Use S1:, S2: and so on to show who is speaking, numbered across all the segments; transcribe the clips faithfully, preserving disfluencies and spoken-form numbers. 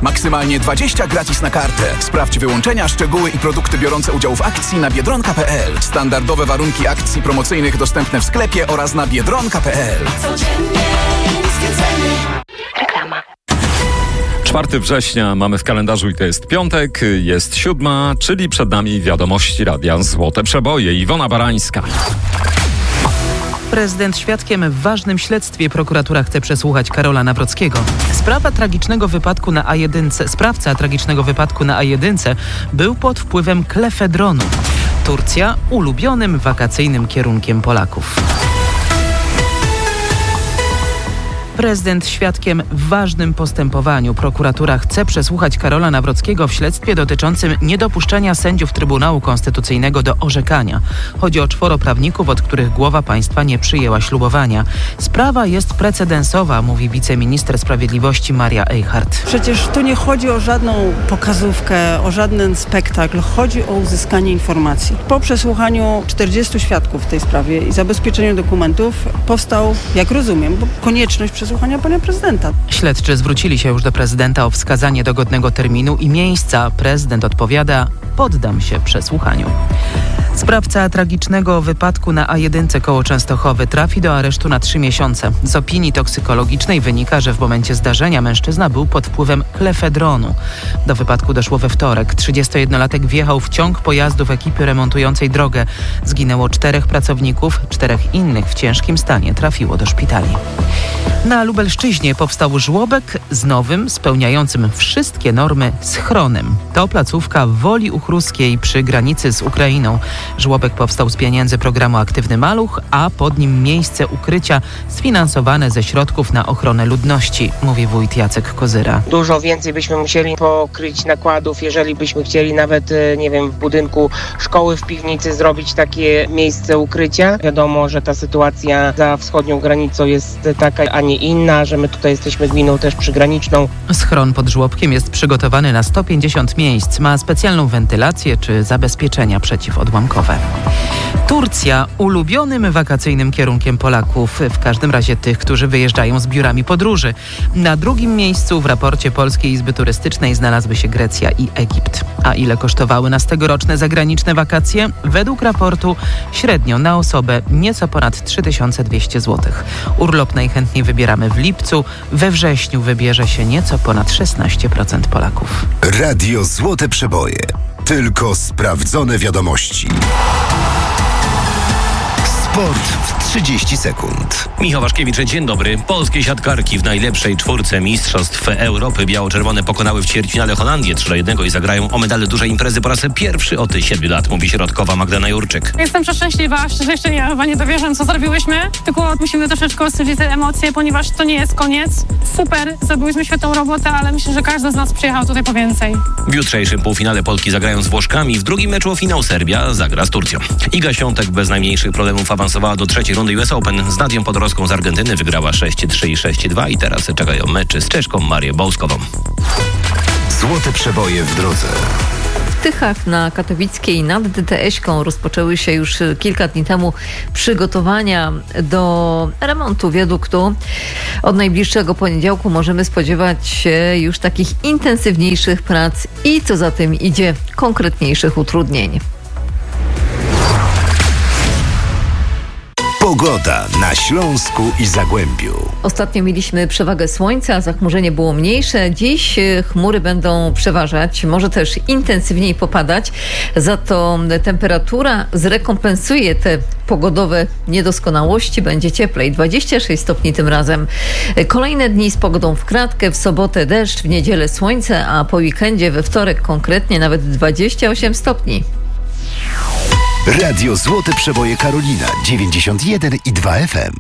S1: Maksymalnie dwadzieścia gratis na kartę. Sprawdź wyłączenia, szczegóły i produkty biorące udział w akcji na biedronka kropka p l. Standardowe warunki akcji promocyjnych dostępne w sklepie oraz na biedronka kropka p l.
S2: Reklama.
S3: czwartego września mamy w kalendarzu i to jest piątek, jest siódma, czyli przed nami wiadomości Radia Złote Przeboje. Iwona Barańska.
S4: Prezydent świadkiem w ważnym śledztwie. Prokuratura chce przesłuchać Karola Nawrockiego. Sprawa tragicznego wypadku na A jeden. Sprawca tragicznego wypadku na A jeden był pod wpływem klefedronu. Turcja ulubionym wakacyjnym kierunkiem Polaków. Prezydent świadkiem w ważnym postępowaniu. Prokuratura chce przesłuchać Karola Nawrockiego w śledztwie dotyczącym niedopuszczenia sędziów Trybunału Konstytucyjnego do orzekania. Chodzi o czworo prawników, od których głowa państwa nie przyjęła ślubowania. Sprawa jest precedensowa, mówi wiceminister sprawiedliwości Maria Eichhardt.
S5: Przecież tu nie chodzi o żadną pokazówkę, o żaden spektakl. Chodzi o uzyskanie informacji. Po przesłuchaniu czterdziestu świadków w tej sprawie i zabezpieczeniu dokumentów powstał, jak rozumiem, bo konieczność przesłuchania pana prezydenta.
S4: Śledczy zwrócili się już do prezydenta o wskazanie dogodnego terminu i miejsca. Prezydent odpowiada: poddam się przesłuchaniu. Sprawca tragicznego wypadku na A jeden koło Częstochowy trafi do aresztu na trzy miesiące. Z opinii toksykologicznej wynika, że w momencie zdarzenia mężczyzna był pod wpływem klefedronu. Do wypadku doszło we wtorek. trzydziestojednolatek wjechał w ciąg pojazdów ekipy remontującej drogę. Zginęło czterech pracowników, czterech innych w ciężkim stanie trafiło do szpitali. Na Lubelszczyźnie powstał żłobek z nowym, spełniającym wszystkie normy schronem. To placówka w Woli Uchruskiej przy granicy z Ukrainą. Żłobek powstał z pieniędzy programu Aktywny Maluch, a pod nim miejsce ukrycia sfinansowane ze środków na ochronę ludności, mówi wójt Jacek Kozyra.
S6: Dużo więcej byśmy musieli pokryć nakładów, jeżeli byśmy chcieli nawet, nie wiem, w budynku szkoły w piwnicy zrobić takie miejsce ukrycia. Wiadomo, że ta sytuacja za wschodnią granicą jest taka, a nie inna, że my tutaj jesteśmy gminą też przygraniczną.
S4: Schron pod żłobkiem jest przygotowany na sto pięćdziesiąt miejsc. Ma specjalną wentylację czy zabezpieczenia przeciwodłamkowe. Turcja ulubionym wakacyjnym kierunkiem Polaków, w każdym razie tych, którzy wyjeżdżają z biurami podróży. Na drugim miejscu w raporcie Polskiej Izby Turystycznej znalazły się Grecja i Egipt. A ile kosztowały nas tegoroczne zagraniczne wakacje? Według raportu średnio na osobę nieco ponad trzy tysiące dwieście złotych. Urlop najchętniej wybieramy w lipcu, we wrześniu wybierze się nieco ponad szesnaście procent Polaków.
S7: Radio Złote Przeboje. Tylko sprawdzone wiadomości. Sport w trzydzieści sekund.
S8: Michał Waszkiewicz, dzień dobry. Polskie siatkarki w najlepszej czwórce Mistrzostw Europy biało-czerwone pokonały w ćwierćfinale Holandię trzy do jednego i zagrają o medale dużej imprezy po raz pierwszy od siedmiu lat, mówi środkowa Magdalena Jurczyk.
S9: Jestem przeszczęśliwa, szczerze jeszcze nie, chyba nie dowierzam, co zrobiłyśmy, tylko musimy troszeczkę ostudzić te emocje, ponieważ to nie jest koniec. Super, zrobiłyśmy świetną robotę, ale myślę, że każdy z nas przyjechał tutaj po więcej.
S8: W jutrzejszym półfinale Polki zagrają z Włoszkami, w drugim meczu o finał Serbia zagra z Turcją. Iga Świątek bez najmniejszych problemów awansowała do trzeciej rundy U S Open. Z Nadią Podorowską z Argentyny wygrała sześć trzy i sześć dwa i teraz czekają mecze z Czeszką Marię Bołskową.
S7: Złote Przeboje w drodze.
S10: W Tychach na Katowickiej nad D T Eśką rozpoczęły się już kilka dni temu przygotowania do remontu wiaduktu. Od najbliższego poniedziałku możemy spodziewać się już takich intensywniejszych prac i co za tym idzie, konkretniejszych utrudnień.
S7: Pogoda na Śląsku i Zagłębiu.
S10: Ostatnio mieliśmy przewagę słońca, zachmurzenie było mniejsze. Dziś chmury będą przeważać, może też intensywniej popadać. Za to temperatura zrekompensuje te pogodowe niedoskonałości. Będzie cieplej, dwadzieścia sześć stopni tym razem. Kolejne dni z pogodą w kratkę. W sobotę deszcz, w niedzielę słońce, a po weekendzie we wtorek konkretnie nawet dwadzieścia osiem stopni.
S7: Radio Złote Przeboje Karolina dziewięćdziesiąt jeden i dwa F M.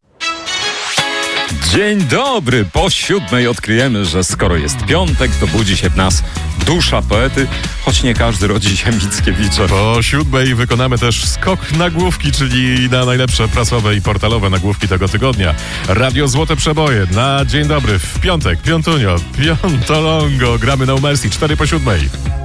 S3: Dzień dobry! Po siódmej odkryjemy, że skoro jest piątek, to budzi się w nas dusza poety, choć nie każdy rodzi się Mickiewicza.
S11: Po siódmej wykonamy też skok nagłówki, czyli na najlepsze prasowe i portalowe nagłówki tego tygodnia. Radio Złote Przeboje na dzień dobry w piątek, piątunio, piątolongo, gramy No Mercy, cztery po siódmej.